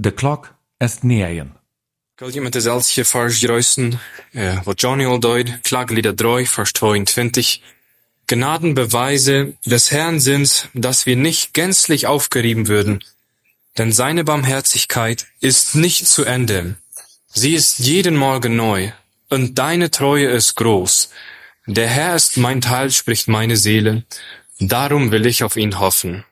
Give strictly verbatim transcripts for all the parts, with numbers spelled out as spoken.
De klok est negen. Kan je met dezelfde vers juisten, uh, wat Johnny al deed, Klagelieder drie, vers zweiundzwanzig. Gnadenbeweise des Herrn sind, dass wir nicht gänzlich aufgerieben würden, denn seine Barmherzigkeit ist nicht zu Ende. Sie ist jeden Morgen neu, und deine Treue ist groß. Der Herr ist mein Teil, spricht meine Seele, darum will ich auf ihn hoffen.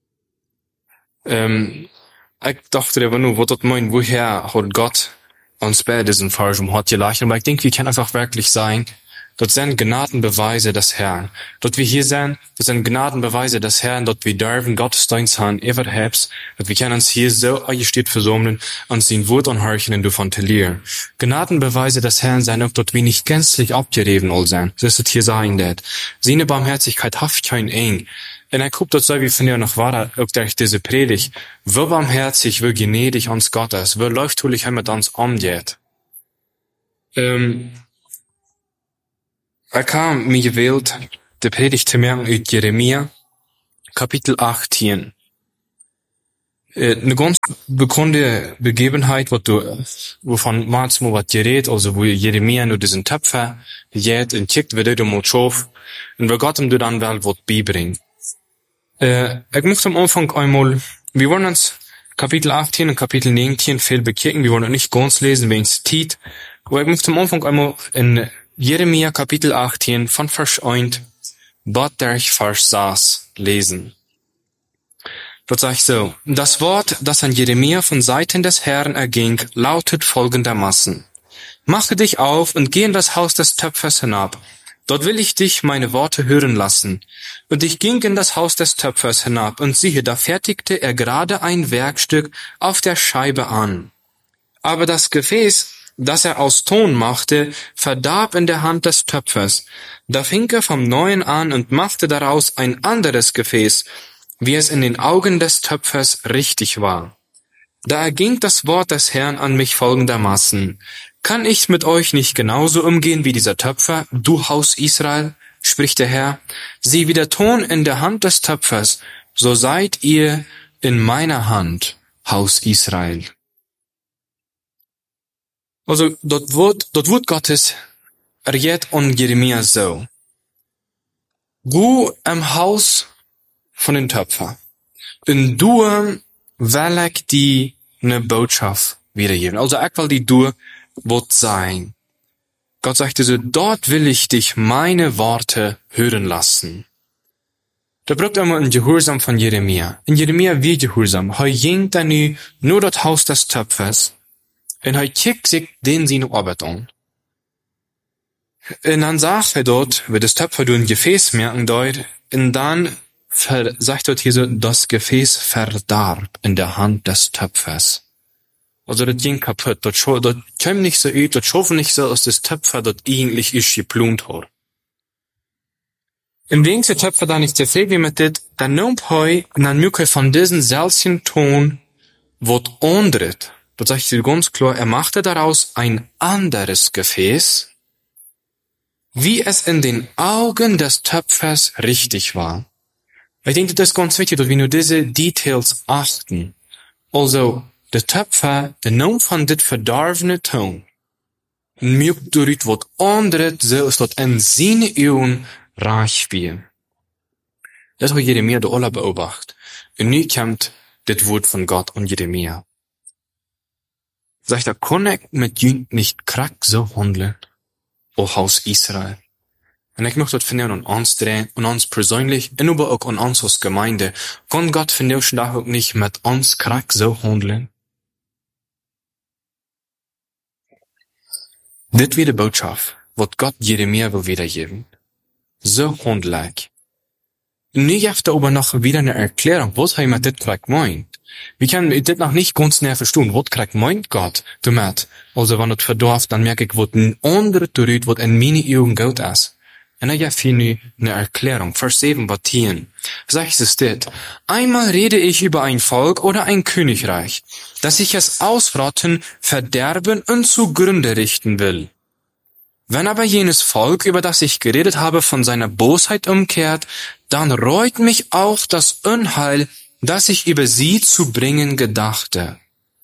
Um, ik dacht er even nu, wat dat meint, woher hat Gott uns bei diesem Vers um hat gelacht, aber ich denke, wir können einfach wirklich sein, dort sind Gnadenbeweise des Herrn. Dort wir hier sind, dort sind Gnadenbeweise des Herrn, dort wir dürfen Gottesdienst haben, überhaupt, dort wir können uns hier so eingestellt versammeln, und sein Wort anhören und davon telieren. Gnadenbeweise des Herrn sein auch dort wir nicht gänzlich abgerieben all sein. So ist es hier sagen, dat. Seine Barmherzigkeit haft kein eng. Und ich guckt dort so, wie von dir noch war, auch durch diese Predigt, wo barmherzig, wo gnädig uns Gott ist, wo läufthulig er mit uns umgeht. Ähm, Er kam mir gewählt, de Predigt te merken uit Jeremia, Kapitel achttien. Eine ganz bekannte Begebenheit, wat du, wovon Mats mo wat geredet, also wo Jeremia nur diesen Töpfer jet und kickt, wie du mal schauf, und wo Gott ihm du dann wel wat beibringt. Äh, ich möchte am Anfang einmal, wir wollen uns Kapitel achtzehn und Kapitel neunzehn viel bekicken, wir wollen nicht ganz lesen, wegen es Zeit, aber ich möchte am Anfang einmal in Jeremia Kapitel achtzehn von Vers eins bis durch Vers sechs lesen. Dort sagt so: Das Wort, das an Jeremia von Seiten des Herrn erging, lautet folgendermaßen: Mache dich auf und geh in das Haus des Töpfers hinab. Dort will ich dich meine Worte hören lassen. Und ich ging in das Haus des Töpfers hinab, und siehe, da fertigte er gerade ein Werkstück auf der Scheibe an. Aber das Gefäß, das er aus Ton machte, verdarb in der Hand des Töpfers. Da fing er vom Neuen an und machte daraus ein anderes Gefäß, wie es in den Augen des Töpfers richtig war. Da erging das Wort des Herrn an mich folgendermaßen: Kann ich mit euch nicht genauso umgehen wie dieser Töpfer, du Haus Israel? Spricht der Herr. Sieh, wie der Ton in der Hand des Töpfers, so seid ihr in meiner Hand, Haus Israel. Also, dort wird, dort wird Gottes redet an Jeremia so: Du im Haus von den Töpfer, und du will ich die ne Botschaft wiedergeben. Also, ich will die du wird sein. Gott sagte so: Dort will ich dich meine Worte hören lassen. Da braucht einmal ein Gehorsam von Jeremia. In Jeremia wie Gehorsam. Er ging dann nu nur das Haus des Töpfers. Und er kickt sich den seine Arbeit an. Und dann sagt er dort, wie das Töpfer du ein Gefäß merken dort, und dann sagt dort hier so: Das Gefäß verdarb in der Hand des Töpfers. Also das ging kaputt, das kam nicht so ut, das schaffen nicht so, als das Töpfer dort eigentlich ist geplant hat. Im Wegen der Töpfer da nicht zufrieden mit dit, dann nimmt er, dann möchte er von diesen seltenen Ton, wird andret. Dort sagt sie ganz klar, er machte daraus ein anderes Gefäß, wie es in den Augen des Töpfers richtig war. Ich denke, das ist ganz wichtig, dass wir nur diese Details achten. Also, der Töpfer, der Naam von dit verdarvene Ton, mögt durch wat andret, so ist dort in seine Augen reich wie. Das hat Jeremia der alle beobachtet. Und nu kommt dit Wort von Gott an Jeremia. Sagt er, kann ich mit jüng nicht krack so handeln, o Haus Israel? Und ich möchte das finden an uns drehen, an uns persönlich, und aber auch an uns als Gemeinde. Kann Gott von dir schon auch nicht mit uns krack so handeln? Dit wird die Botschaft, wat Gott Jeremia will wiedergeben. So handel ich. Und nu gibt er aber noch wieder eine Erklärung, was er mit dit krack meint. Wir können dit noch nicht ganz näher verstehen, was krack meint Gott damit. Also wenn das verdorft, dann merke ich, was ein anderer tut, was in meine Augen gut ist. Und er gibt hier nu eine Erklärung. Vers sieben bis zehn. Sagt es dit: Einmal rede ich über ein Volk oder ein Königreich, dass ich es ausrotten, verderben und zugrunde richten will. Wenn aber jenes Volk, über das ich geredet habe, von seiner Bosheit umkehrt, dann reut mich auch das Unheil, das ich über sie zu bringen gedachte.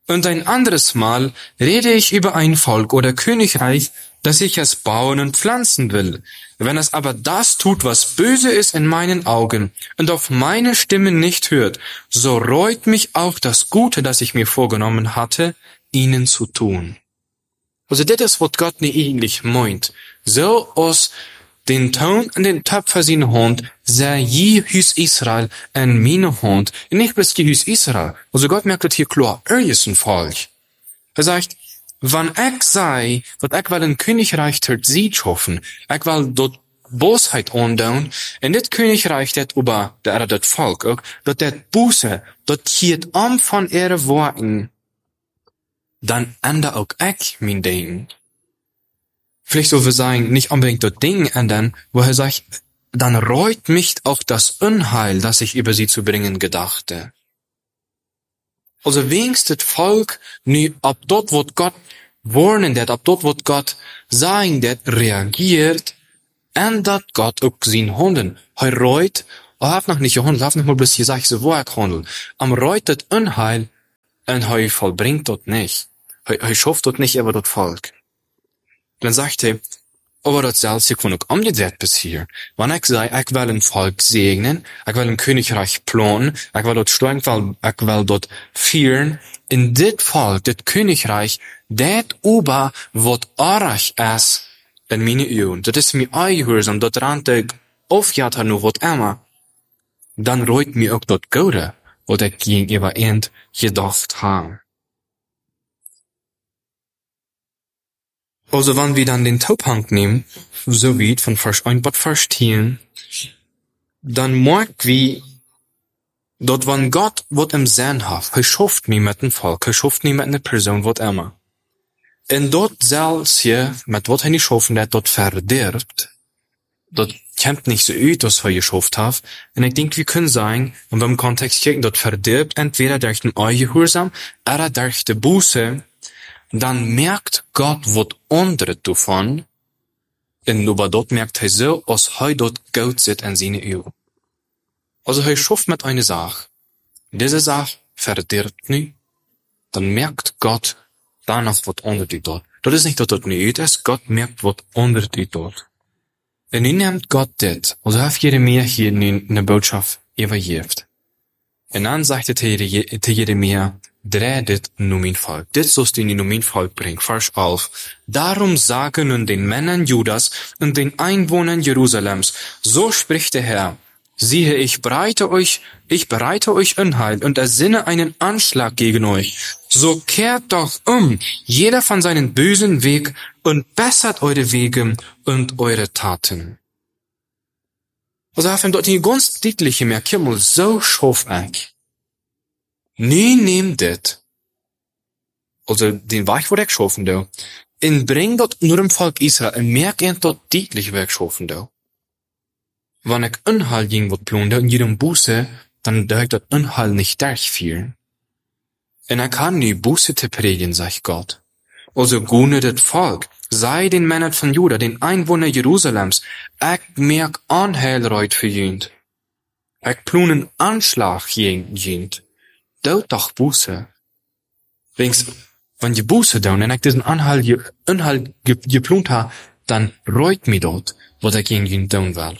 Und ein anderes Mal rede ich über ein Volk oder Königreich, dass ich es bauen und pflanzen will. Wenn es aber das tut, was böse ist in meinen Augen und auf meine Stimme nicht hört, so reut mich auch das Gute, das ich mir vorgenommen hatte, ihnen zu tun. Also dit is wat God nie eigentlich meint. So als den toon en den töpfer zijn hand, zij je huis Israel en mijn hand. En niet bloß je huis Israel. Also Gott merkt het hier klar, er is een volk. Er sagt, wann ik sei, dat ik wel een königreich tot sie schaffen, ik wil dort Bosheit aandoen, en dit königreich dat über, der dat volk ook, dat dat Buße, dat hier het am van ihre Worten, dann ändere auch ich mein Ding. Vielleicht so wir sagen, nicht unbedingt das Ding ändern, wo er sagt, dann reut mich auch das Unheil, das ich über sie zu bringen gedachte. Also wenigstens das Volk, nu ab dort, wo Gott warnen dat, ab dort, wo Gott sagen dat, reagiert, ändert Gott auch sein Handeln. Er reut, er hat noch nicht gehandelt, er hat noch mal bis gesagt, so wo er handelt. Am reut das Unheil, en hij vollbringt dat niet. Hij, hij schafft dat niet über dat volk. Dan zegt hij, aber dat zelfs kon ook omgedraaid passieren. Wanneer ik zei, ik wil een volk zegenen, ik wil een königreich plannen, ik wil dat steun, ik wil dat vieren, in dit volk, dit königreich, dat ober wat arg is in mijn ogen. Dat is mijn eigen, dat rand ik afjaat er nu wat immer. Dan reut mir ook dat Gode, wat ik gegenüber end gedacht habe. Also wenn wir dann den Taupunkt nehmen, so wie von Vers eins bis Vers zehn, dann merkt wir, dort wenn Gott wat im Sinn hat, er schafft nie mit dem Volk, er schafft nie mit einer Person, wat immer. Und dort selbst hier, mit wat er nicht schaffen hat, dort verdirbt, dort kommt nicht so uit, als er geschafft hat. Und ich denke, wir können sagen, und beim Kontext kijken, dort verdirbt, entweder durch den Ungehorsam, oder durch die Buße, dann merkt Gott wat andere davon, und aber dort merkt er so, als er dort Gott sieht in seine Augen. Also er schafft mit einer Sache. Diese Sache verdirbt nicht, dann merkt Gott danach wat andere die dort. Das ist nicht, dass dort nicht ist, Gott merkt wat andere die dort. Und nun nimmt Gott dit, also hat Jeremia hier in der Botschaft übergeben. Und dann sagt er zu Jeremia, dreh dit nu mein Volk. Dit sollst du in mein Volk bringen. Vers elf. Darum sage nun den Männern Judas und den Einwohnern Jerusalems, so spricht der Herr, siehe, ich bereite euch, ich bereite euch Unheil und ersinne einen Anschlag gegen euch. So kehrt doch um, jeder von seinen bösen Weg und bessert eure Wege und eure Taten. Also haben dort die ganz deutliche Merkmal so scharf ich. Nie nehmt dit. Also den Weg, wo ich schaffen da. Und bring dort nur im Volk Israel und merk ihn dort deutlich, wo ich schaffen da. Wenn ich Unheil gegen wat plunde in jedem Buße, dann deugt dat Unheil nicht durchführen. Und er kann nie Buße te predigen, sagt Gott. Also gune det Volk, sei den Männern von Juda, den Einwohner Jerusalems, ich merk Unheilreut für jünd. Ich plunen Anschlag gegen jünd. Dout doch Buße. Wings, wenn je Buße down, und ich diesen Unheil, je, Unheil geplunt ha, dann reut mi dort, wat ich gegen jünd down will.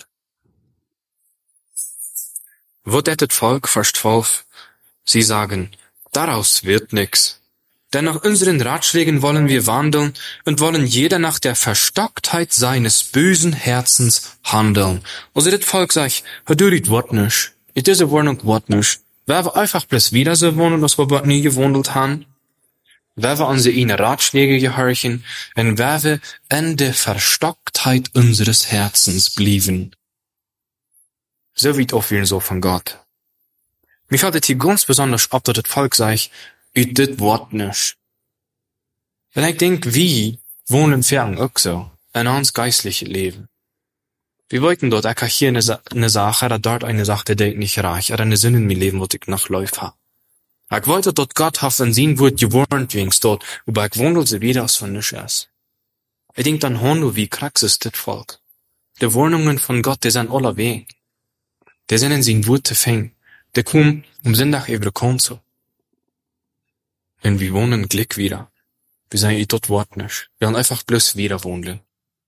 Wat et het Volk, Vers zwölf, sie sagen, daraus wird nix. Denn nach unseren Ratschlägen wollen wir wandeln und wollen jeder nach der Verstocktheit seines bösen Herzens handeln. Also das Volk sagt, hör du dit wat nisch. It is a Warnung wat nisch. Wer wir einfach bloß wieder so wohnen, dass wir nie gewandelt haben. Wer wir unsere ihnen Ratschläge gehorchen und wer wir in der Verstocktheit unseres Herzens blieben. So wie auch wir so von Gott. Mir fällt es hier ganz besonders ab, dass das Volk sagt, ich dit Wort nicht. Wenn ich denk, wie wohnen fern auch so, in uns geistliche Leben. Wir wollten dort, ich hier eine, eine Sache, oder dort eine Sache, die ich nicht reich, oder eine Sinn in mir Leben, wo ich noch läuft habe. Ich wollte dort Gott haben, wenn sie wird gewarnt, wings dort, aber ich wundel sie wieder, als von nichts ist. Ich denk dann, Hondo, wie krass ist das Volk. Die Warnungen von Gott, die sind aller Weg. Die sind in sein Wort zu fängen. Die kommen um Sonntag über die Konzo. Und wir wohnen Glück wieder. Wir sagen, ich dort Wort nicht. Wir haben einfach bloß wieder wohnen.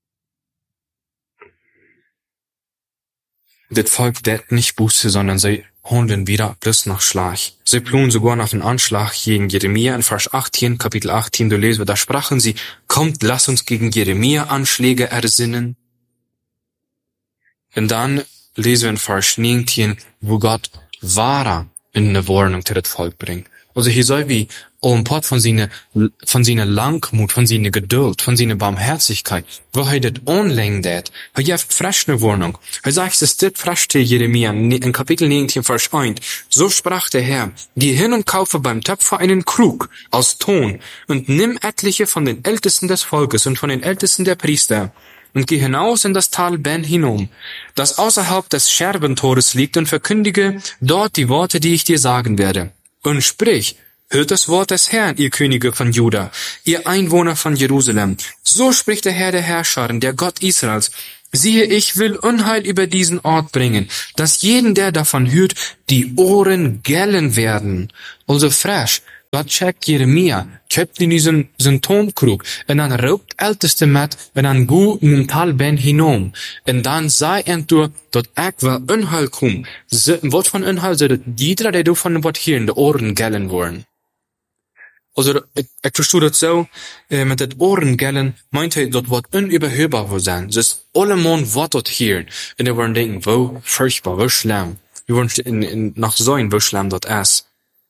Das Volk det nicht Buße, sondern sie holen wieder bloß nach Schlag. Sie planen sogar nach einem Anschlag gegen Jeremia in Vers achtzehn, Kapitel achtzehn, du lesen, da sprachen sie, kommt, lass uns gegen Jeremia Anschläge ersinnen. Und dann lesen wir in Vers neunzehn, wo Gott wahrer in eine Warnung zu das Volk bringt. Also hier soll wie ein Part von seiner, von seiner Langmut, von seiner Geduld, von seiner Barmherzigkeit, wo er das anlängt hat, er gibt frisch eine Warnung. Er sagt, es ist frisch zu Jeremia, in Kapitel neunzehn, Vers eins. So sprach der Herr, geh hin und kaufe beim Töpfer einen Krug aus Ton und nimm etliche von den Ältesten des Volkes und von den Ältesten der Priester und geh hinaus in das Tal Ben Hinnom, das außerhalb des Scherbentores liegt, und verkündige dort die Worte, die ich dir sagen werde. Und sprich, hört das Wort des Herrn, ihr Könige von Juda, ihr Einwohner von Jerusalem. So spricht der Herr der Herrscher, der Gott Israels. Siehe, ich will Unheil über diesen Ort bringen, dass jeden, der davon hört, die Ohren gellen werden. Also fresh, Gott checkt Jeremia, köpt in diesen Symptomkrug, und dann raubt Älteste mit, und dann go in den Tal Ben Hinnom. Und dann sei er durch, dort ek wel Unheil kom. Wat van Unheil, so dat jeder, der davon wat hier in de Ohren gellen worden. Also, ich, ich verstehe das so, äh, mit den Ohren gellen, meint er, dort wird unüberhörbar wo sein. Das ist allemal was dort hier. Und wir wollen denken, wo furchtbar, wo schlimm. Wir wollen in, in, nach so ein, wo schlimm dort ist.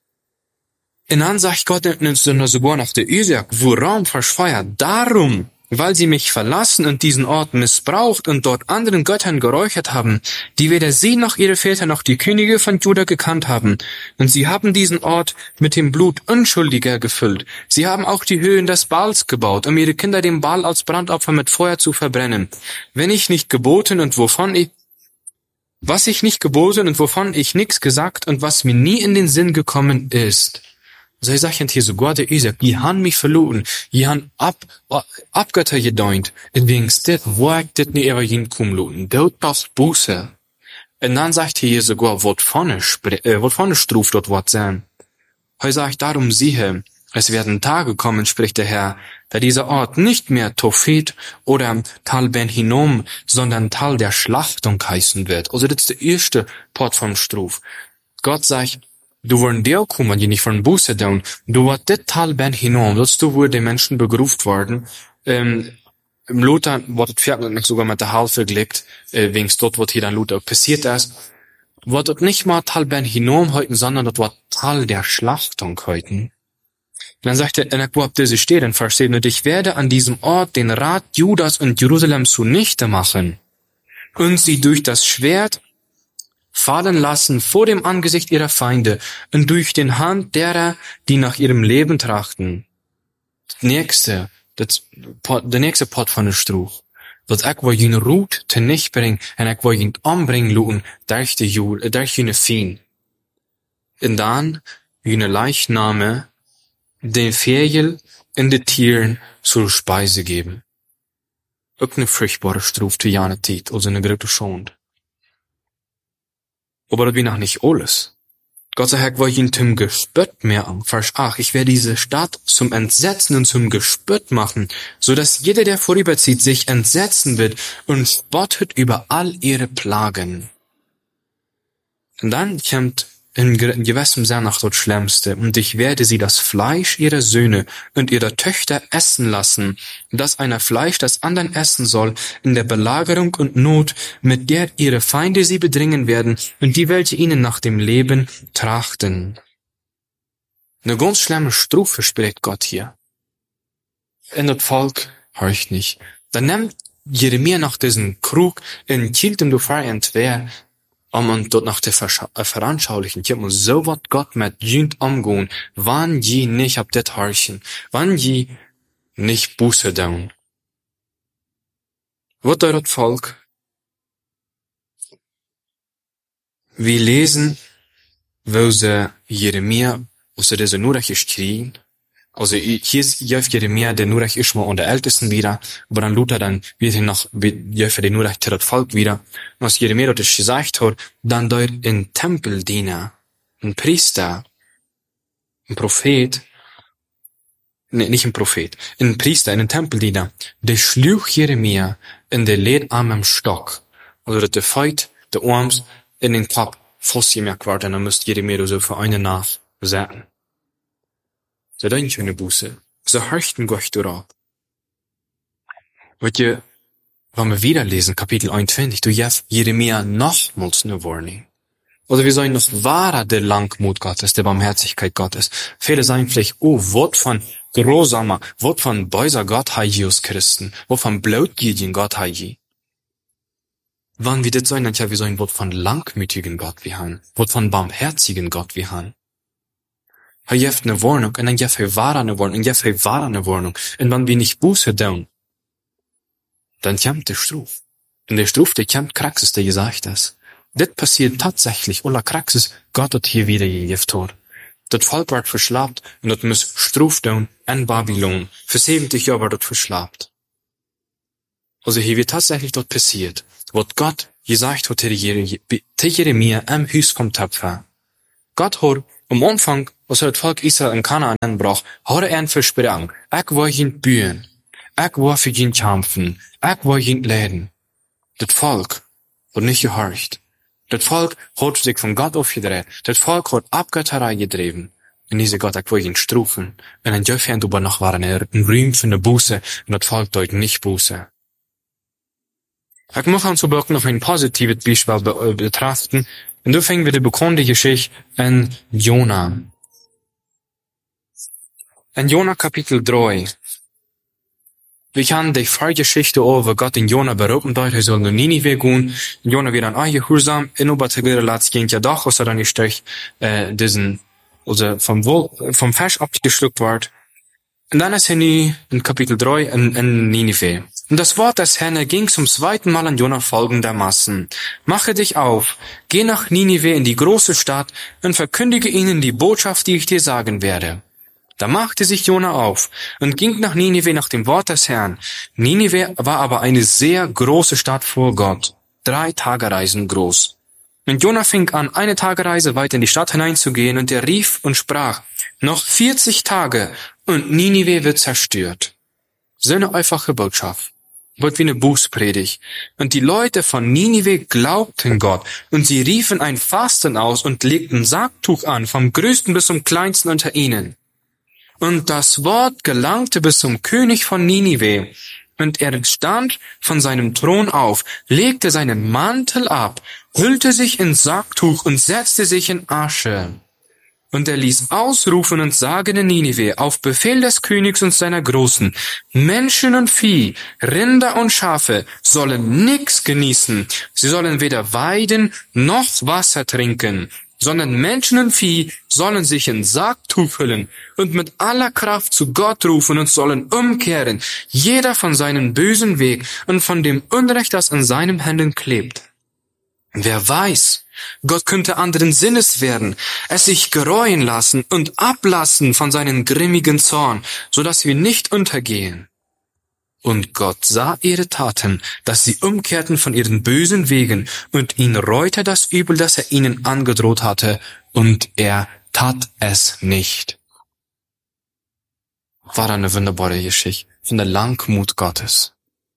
Und dann sagt Gott sogar nach der Isaac, wo Raum verschfeuert, darum, weil sie mich verlassen und diesen Ort missbraucht und dort anderen Göttern geräuchert haben, die weder sie noch ihre Väter noch die Könige von Juda gekannt haben. Und sie haben diesen Ort mit dem Blut Unschuldiger gefüllt. Sie haben auch die Höhen des Baals gebaut, um ihre Kinder dem Baal als Brandopfer mit Feuer zu verbrennen. Wenn ich nicht geboten und wovon ich, was ich nicht geboten und wovon ich nichts gesagt und was mir nie in den Sinn gekommen ist. So ich sag hier sogar der Isaac, die haben mich verloren, die haben ab, abgötter gedeunt, und wegen dit, wo ich dit nie ever hinkommen loten, dort passt Buße. Und dann sagt hier sogar, wat vorne, äh, wat vorne struft dort wat sein. Er sagt, darum siehe, es werden Tage kommen, spricht der Herr, da dieser Ort nicht mehr Tophet oder Tal Ben Hinnom, sondern Tal der Schlachtung heißen wird. Also das ist der erste Part vom Struf. Gott sagt, du wollen der kommen, die nicht von Buße tun. Du wird det Tal Ben Hinnom, dort du wurde die Menschen begruft worden. Ähm, im Luther wird das Pferd sogar mit der Halfe gelegt, äh, wegen dort, was hier dann Luther passiert ist. Wird dort nicht mal Tal Ben Hinnom heute, sondern dort wird Tal der Schlachtung heute. Dann sagt er, in der diese steht in Vers sieben, und ich werde an diesem Ort den Rat Judas und Jerusalem zunichte machen und sie durch das Schwert fallen lassen vor dem Angesicht ihrer Feinde und durch den Hand derer, die nach ihrem Leben trachten. Das nächste, das, der nächste Part von der Struch. Dat ik wil je roet te nicht brengen en ik wil je ombrengen laten durch de Jul, durch je Fien. En dan je Leichname den Vögeln in de Tieren zur Speise geben. Ook eine furchtbare Struf zu jene Zeit, also eine große Schande. Aber das bin noch nicht alles. Gott sei Dank war ihn zum Gespött mehr an. Vers acht. Ich werde diese Stadt zum Entsetzen und zum Gespött machen, so dass jeder, der vorüberzieht, sich entsetzen wird und spottet über all ihre Plagen. Und dann kommt in gewissem Sinne noch das Schlimmste. Und ich werde sie das Fleisch ihrer Söhne und ihrer Töchter essen lassen, dass einer Fleisch das anderen essen soll, in der Belagerung und Not, mit der ihre Feinde sie bedringen werden und die, welche ihnen nach dem Leben trachten. Eine ganz schlimme Strophe spricht Gott hier. Und das Volk horcht nicht. Dann nimmt Jeremia noch diesen Krug und hielt ihm dafür entwehr, um und dort nach der Veranschaulichen, ich hab mir so wat Gott mit jünd umgehen, wann je nicht ab det horchen, wann je nicht Buße tun. Wat dort Volk? Wir lesen, wo sie Jeremia, wo sie diese Nurach geschrien, also hier ist Jeremia, der Nurach ist mal unter Ältesten wieder, aber dann Luther, dann wird er noch, Jöffe der Nurach das Volk wieder. Und was Jeremia dort gesagt hat, dann dort ein Tempeldiener, ein Priester, ein Prophet, nee, nicht ein Prophet, ein Priester, ein Tempeldiener, der schlug Jeremia in de leed aan hem stok, zodat de feit, de arms, in den Kopf vastgemerkt werd en dan moest Jeremia zo voor een nacht zetten. Ze denken hun boese, ze harchten Gott erop. Wat je, wenn wir wieder lesen, Kapitel einundzwanzig, du hast Jeremia nochmals eine Warnung. Oder wir sollen noch wahrer der Langmut Gottes, der Barmherzigkeit Gottes. Viele sagen vielleicht, oh, wat von grosamer, wat von böser Gott heiji us Christen, wat von blutgierigen Gott heiji. Wann wir das sollen, dann ja, wir sollen wat von langmütigen Gott wir haben, wat von barmherzigen Gott wir haben. Er jeft eine Warnung, und dann jeft er wahrer eine Warnung, und jeft er wahrer eine Warnung. Und wenn wir nicht Buße tun, dann kommt der Struf. Und der Struf, der kommt Kraxis, der gesagt ist. Das passiert tatsächlich, oder Kraxis, Gott hat hier wieder gegeft hat. Das Volk wird verschlapt, und das muss Struf tun in Babylon. Für siebzig Jahre wird das verschlapt. Also hier wird tatsächlich dort passiert, was Gott gesagt hat, zu Jeremia im Haus vom Töpfer. Gott hat am Anfang, als er das Volk Israel in Kanaan anbrach, hat er ihn versprochen, ich will ihn bühen, ich will für ihn kämpfen, ich will ihn leiden. Das Volk hat nicht gehorcht. Das Volk hat sich von Gott aufgedreht. Das Volk hat Abgötterei getrieben. Und diese Gott, ich will ihn strufen. Und ein Jöfchen drüber noch waren er ein Rühm von der Buße, und das Volk deut nicht Buße. Ich möchte uns aber auch noch ein positives Beispiel be- betrachten. Und da fängen wir die bekannte Geschichte in Jona. In Jona Kapitel drei. Wir kennen die Vorgeschichte over Gott in Jona beroepen dat hij zal naar Ninive gaan. Jona weer aan eigen gehoorzaam. En op het laatste kindje dag was er dan gestrecht, äh, diesen, also vom Wohl, vom Fisch abgeschluckt wordt. Und dann ist er nu in Kapitel drei in, in Ninive. Und das Wort des Herrn ging zum zweiten Mal an Jona folgendermaßen. Mache dich auf, geh nach Ninive in die große Stadt und verkündige ihnen die Botschaft, die ich dir sagen werde. Da machte sich Jona auf und ging nach Ninive nach dem Wort des Herrn. Ninive war aber eine sehr große Stadt vor Gott, drei Tagereisen groß. Und Jona fing an, eine Tagereise weit in die Stadt hineinzugehen, und er rief und sprach, noch vierzig Tage und Ninive wird zerstört. So eine einfache Botschaft. Wird wie eine Bußpredigt. Und die Leute von Ninive glaubten Gott, und sie riefen ein Fasten aus und legten Sacktuch an, vom größten bis zum kleinsten unter ihnen. Und das Wort gelangte bis zum König von Ninive. Und er stand von seinem Thron auf, legte seinen Mantel ab, hüllte sich in Sacktuch und setzte sich in Asche. Und er ließ ausrufen und sagen in Ninive, auf Befehl des Königs und seiner Großen, Menschen und Vieh, Rinder und Schafe sollen nix genießen. Sie sollen weder weiden noch Wasser trinken, sondern Menschen und Vieh sollen sich in Sacktuch hüllen und mit aller Kraft zu Gott rufen und sollen umkehren, jeder von seinem bösen Weg und von dem Unrecht, das an seinen Händen klebt. Wer weiß, Gott könnte anderen Sinnes werden, es sich gereuen lassen und ablassen von seinem grimmigen Zorn, so dass wir nicht untergehen. Und Gott sah ihre Taten, dass sie umkehrten von ihren bösen Wegen, und ihn reute das Übel, das er ihnen angedroht hatte, und er tat es nicht. War eine wunderbare Geschichte von der Langmut Gottes.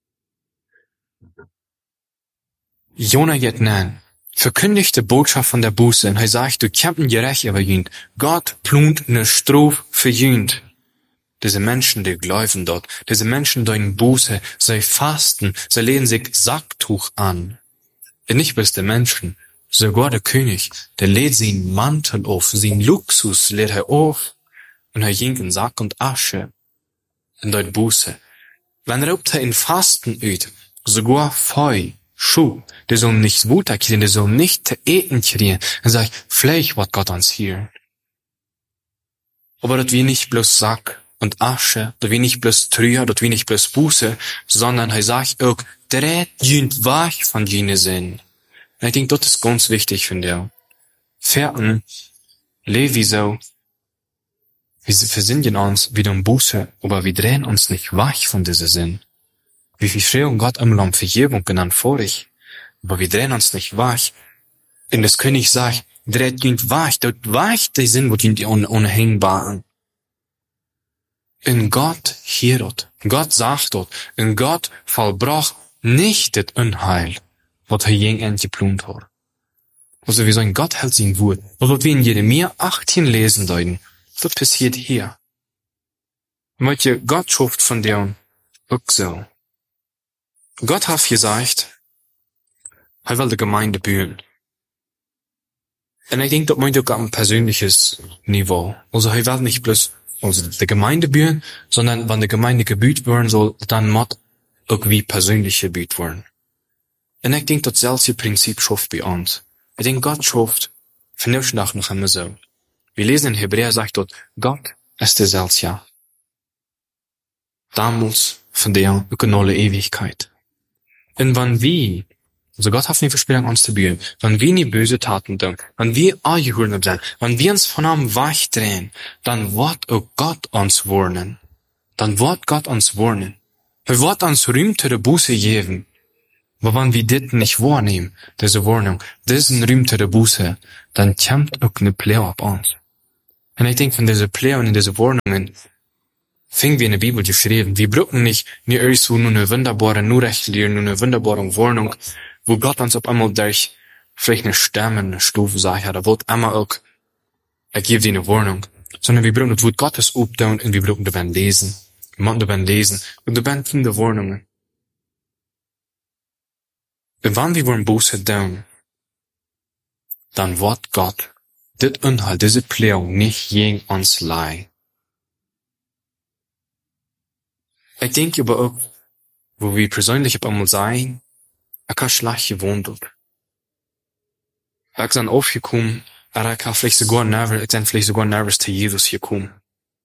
Jona geht nein, verkündigte Botschaft von der Buße, und er sagt, du kämpfen gerecht über jünd. Gott plant ne Strof für jünd. Diese Menschen, die glauben dort, diese Menschen, die in Buße, sie fasten, sie lehnen sich Sacktuch an. Und nicht bloß die Menschen, sogar der König, der lädt seinen Mantel auf, seinen Luxus lädt er auf, und er ging in Sack und Asche. In dort Buße. Wenn er er in Fasten üt, sogar Feu, Schuh, die sollen nicht Wutter kriegen, die sollen nicht zu eten kriegen, dann sag ich, vielleicht wird Gott uns hier. Aber das wie nicht bloß Sack und Asche, das wie nicht bloß Trüher, das wie nicht bloß Buße, sondern er sagt auch, dreht jünd wach von jene Sinn. Und ich denke, das ist ganz wichtig, finde ich. Vierten, Levi so, wir versinnen uns wieder um Buße, aber wir drehen uns nicht wach von dieser Sinn. Wie viel Schreien Gott immer um Vergebung genannt vor ich, aber wir drehen uns nicht wach. Und das König sagt, dreht jünd wach, dort wach der Sinn, wo jünd ohne, ohne hängbaren. En God hier dat. God zag dat. En God volbracht nicht het unheil, wat hij jeng en geplant had. Also wir sagen, Gott hält sein Wort. Und was wir in Jeremia achtzehn lesen deuten, das passiert hier. Weil je Gott schafft von dem auch so. Gott hat gesagt, er will die Gemeinde bauen. Und ich denke, das meint auch am persönliches Niveau. Also er will nicht bloß also die Gemeinde bauen, sondern wenn die Gemeinde gebaut werden soll, dann muss auch wie persönlich gebaut werden. Und ich denke, das selbe Prinzip schafft bei uns. Ich denke, Gott schafft von der Nacht noch einmal so. Wir lesen in Hebräer, sagt dort, Gott ist derselbe, ja. Damals, von der auch in alle Ewigkeit. Und wenn wir, also Gott hat nicht versprochen, uns zu bauen, wenn wir nicht böse Taten tun, wenn wir angehörig sind, wenn wir uns von ihm wegdrehen, dann wird auch Gott uns warnen. Dann wird Gott uns warnen. Er wird uns rühmtere Buße geben. Aber wenn wir das nicht wahrnehmen, diese Warnung, diesen rühmtere Buße, dann kommt auch eine Pläne auf uns. Und ich denke, von dieser Pläne und diese Warnungen, fing wir in der Bibel geschrieben. Wir brauchen nicht nur erst so nur eine wunderbare Nachricht, nur eine wunderbare Warnung, wo Gott uns auf einmal durch vielleicht eine Stimme, eine Stufe sagt, ja, da wird einmal auch, er gibt dir eine Warnung. Sondern wir brauchen das Wort Gottes aufdown und wir brauchen dabei lesen. Wir müssen dabei lesen. Und dabei viele Warnungen. Und wenn wir wollen Buße tun, dann wird Gott dit Inhalt, diese Pläne nicht gegen uns leihen. Ich denke aber auch, wo wir persönlich auf einmal sein, ich habe schlecht gewohnt. Ich bin aufgekommen, aber ich habe vielleicht sogar nervös, ich bin vielleicht sogar nervös zu Jesus gekommen.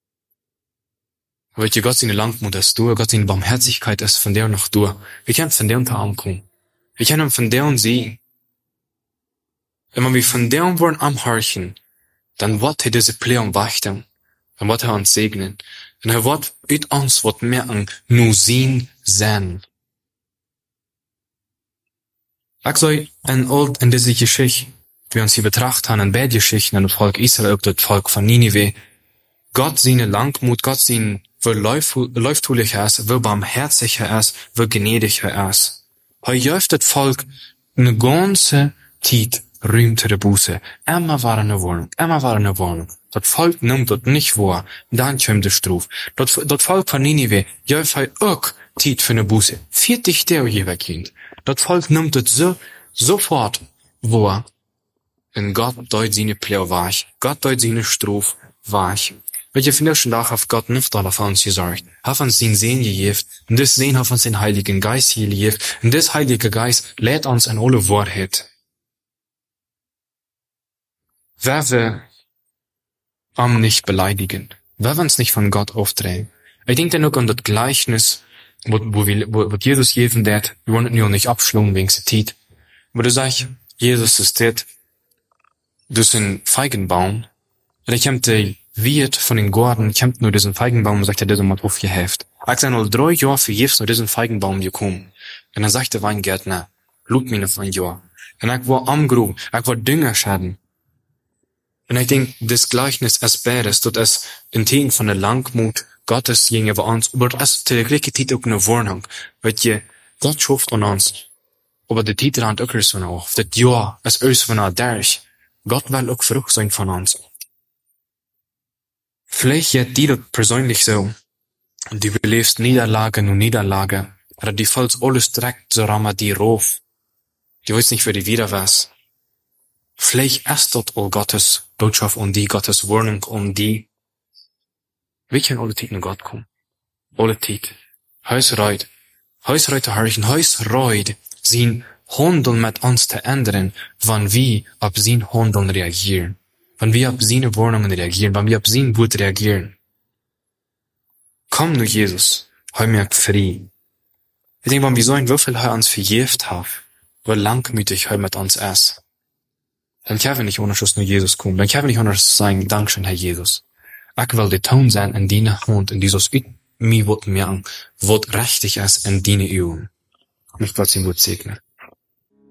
Weil Gott seine Langmut ist durch, Gott seine Barmherzigkeit ist von der noch durch. Wir können von der unter ankommen. Wir können von der und sehen. Und wenn wir von der und wollen am Horchen, dann wird er diese Pläne wachten. Dann wird er uns segnen. Und er wird mit uns wird merken, nur sein sein. Ich soll in old in diese Geschichte, wir uns hier betrachtet haben, in beiden Geschichten, in das Volk Israel, auch das Volk von Ninive, Gott seine Langmut, Gott sein, wo läuftulicher ist, wo barmherziger ist, wo gnädiger ist. Er jäuft das Volk eine ganze Zeit rühmtere Buße. Immer war eine Warnung, immer war eine Warnung. Das Volk nimmt das nicht wahr, dann kommt die Strafe. Das, das Volk von Ninive jäuft auch Zeit für eine Buße. vierzig Tage jeweils. Das Volk nimmt das so, sofort wahr. Und Gott deut seine Pläne weich. Gott deut seine Strafe weich. Weil je von schon Tag auf Gott nicht alle von uns gesorgt. Hat uns den Sehen gegeben. Und das Sehen hat uns den Heiligen Geist gegeben. Und das Heilige Geist lädt uns in alle Wahrheit. Wer wir am nicht beleidigen. Wer wir uns nicht von Gott aufdrehen. Ich denke dann auch an das Gleichnis, wo, wo, wir, wo, wo Jesus geben wird. Wir wollen nur nicht abschlagen wegen der Zeit. Aber du sagst, Jesus ist das, das ist ein Feigenbaum. Und ich hab die Wirt von den Gordon, ich hab nur diesen Feigenbaum und sagt, er hat mal aufgeheft. Ich sag nur drei Jahre für Jesus nur diesen Feigenbaum gekommen. Und dann sagt der Weingärtner, lud mir noch ein Jahr. Und ich war am Grub, ich war Düngerschaden. Und ich denke, das Gleichnis ist beides, das ist ein Tegen von der Langmut Gottes gegenüber uns, aber das ist der gleiche Zeit auch eine Warnung, weil je Gott schafft an uns, aber der Titel hat auch so noch, das Jahr ist alles von der Derch. Gott will auch Frucht sein von uns. Vielleicht geht die das persönlich so, und die belebst Niederlage und Niederlage, oder die fällt alles direkt so rammer die rauf. Die weiß nicht, wer die wieder was. Vielleicht ist dort all Gottes Botschaft und die Gottes Warnung um die. Wir können alle Zeit nach Gott kommen. Alle Zeit. Heus reut. Heus reut zu horchen. Heus reut, sein Handeln mit uns zu ändern, wenn wir auf sein Handeln reagieren. Wenn wir auf seine Warnungen reagieren. Wenn wir auf sein Wort reagieren. Komm nur Jesus. Heu mir frei. Ich denke, wenn wir so ein Würfel heu uns verjäft haben, wie langmütig heu mit uns ist. Dann kann wir nicht ohne Schuss nur Jesus kommen. Dann kann wir nicht ohne Schuss sagen, Dankeschön, Herr Jesus. Ich will der Ton sein in deine Hand, in dieses Üt, mir wird merken, was richtig ist in deine Augen. Ich will sie gut segnen.